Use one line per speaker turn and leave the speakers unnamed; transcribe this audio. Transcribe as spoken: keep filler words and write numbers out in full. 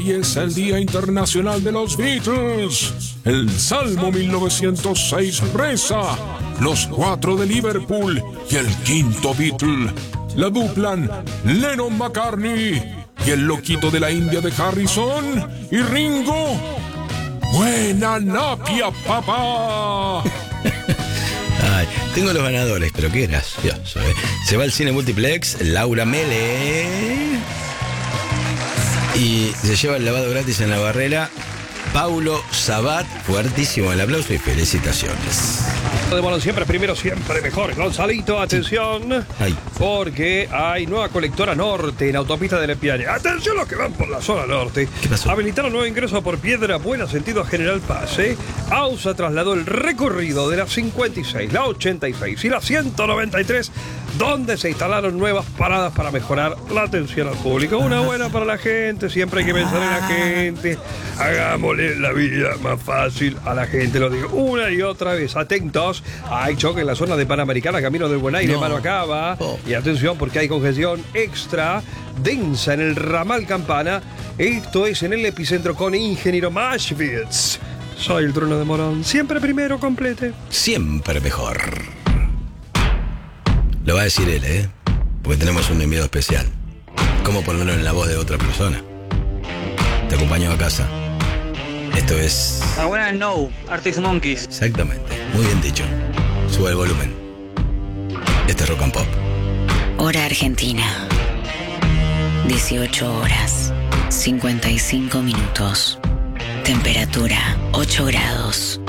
Hoy es el Día Internacional de los Beatles. El Salmo mil novecientos seis reza: los cuatro de Liverpool y el quinto Beatle. La duplan Lennon-McCartney y el loquito de la India de Harrison y Ringo. ¡Buena napia, papá!
Ay, tengo los ganadores, pero qué gracioso, ¿eh? Se va al cine multiplex Laura Mele y se lleva el lavado gratis en la barrera Paulo Sabat. Fuertísimo el aplauso y felicitaciones.
De bueno, siempre primero, siempre mejor. Gonzalito, atención.
Ay.
Porque hay nueva colectora norte en autopista de Lepiane. Atención los que van por la zona norte.
¿Qué pasó?
Habilitaron nuevo ingreso por Piedra Buena, sentido a General Paz. ¿eh? AUSA trasladó el recorrido de la cincuenta y seis, la ochenta y seis y la ciento noventa y tres, donde se instalaron nuevas paradas para mejorar la atención al público. Una buena para la gente, siempre hay que pensar en la gente. Hagámosle la vida más fácil a la gente, lo digo una y otra vez. Atentos, hay choque en la zona de Panamericana, camino del Buen Aire,
No.
mano acaba.
Oh.
Y atención porque hay congestión extra densa en el ramal Campana. Esto es en el epicentro con Ingeniero Mashvitz. Soy el Trueno de Morón, siempre primero, complete.
Siempre mejor. Lo va a decir él, ¿eh? Porque tenemos un enviado especial. ¿Cómo ponerlo en la voz de otra persona? Te acompaño a casa. Esto es...
Ah, buenas, no, Arctic Monkeys.
Exactamente, muy bien dicho. Sube el volumen. Este es Rock and Pop.
Hora Argentina. dieciocho horas, cincuenta y cinco minutos. Temperatura ocho grados.